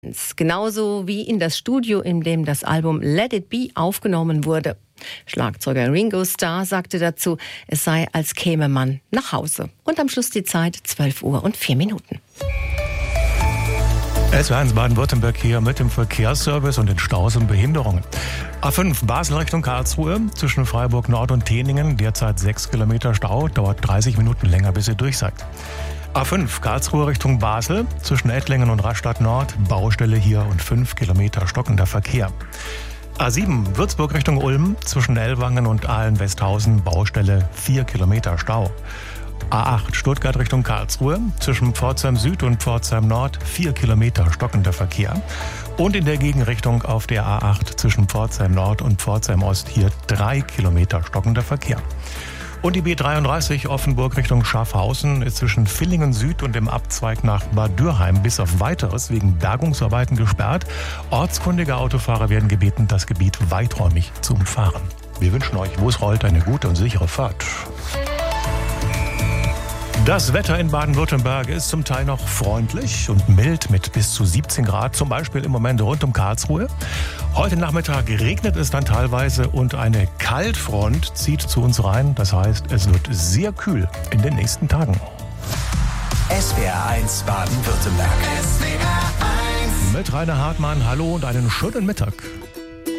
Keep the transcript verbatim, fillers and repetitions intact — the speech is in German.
Genauso wie in das Studio, in dem das Album Let It Be aufgenommen wurde. Schlagzeuger Ringo Starr sagte dazu, es sei, als käme man nach Hause. Und am Schluss die Zeit, zwölf Uhr und vier Minuten. S W R eins Baden-Württemberg hier mit dem Verkehrsservice und den Staus und Behinderungen. A fünf Basel Richtung Karlsruhe, zwischen Freiburg Nord und Teningen, derzeit sechs Kilometer Stau, dauert dreißig Minuten länger, bis ihr durch seid. A fünf Karlsruhe Richtung Basel, zwischen Ettlingen und Rastatt Nord, Baustelle hier und fünf Kilometer stockender Verkehr. A sieben Würzburg Richtung Ulm, zwischen Ellwangen und Ahlen-Westhausen, Baustelle vier Kilometer Stau. A acht Stuttgart Richtung Karlsruhe, zwischen Pforzheim Süd und Pforzheim Nord, vier Kilometer stockender Verkehr. Und in der Gegenrichtung auf der A acht zwischen Pforzheim Nord und Pforzheim Ost hier drei Kilometer stockender Verkehr. Und die B dreiunddreißig Offenburg Richtung Schaffhausen ist zwischen Villingen Süd und dem Abzweig nach Bad Dürheim bis auf Weiteres wegen Bergungsarbeiten gesperrt. Ortskundige Autofahrer werden gebeten, das Gebiet weiträumig zu umfahren. Wir wünschen euch, wo es rollt, eine gute und sichere Fahrt. Das Wetter in Baden-Württemberg ist zum Teil noch freundlich und mild mit bis zu siebzehn Grad, zum Beispiel im Moment rund um Karlsruhe. Heute Nachmittag regnet es dann teilweise und eine Kaltfront zieht zu uns rein. Das heißt, es wird sehr kühl in den nächsten Tagen. S W R eins Baden-Württemberg. S W R eins. Mit Rainer Hartmann, hallo und einen schönen Mittag.